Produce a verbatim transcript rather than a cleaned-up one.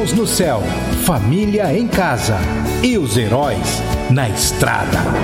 irmãos no céu, família em casa e os heróis na estrada.